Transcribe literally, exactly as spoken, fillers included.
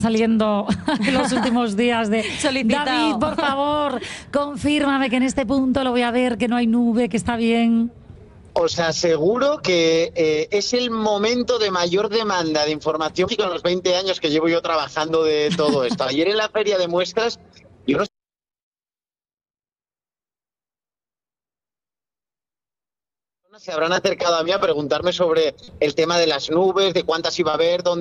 saliendo en los últimos días de Solicitado. David, por favor, confírmame que en este punto lo voy a ver, que no hay nube, que está bien. Os aseguro que eh, es el momento de mayor demanda de información y con los veinte años que llevo yo trabajando de todo esto. Ayer en la feria de muestras, yo no se habrán acercado a mí a preguntarme sobre el tema de las nubes, de cuántas iba a haber, dónde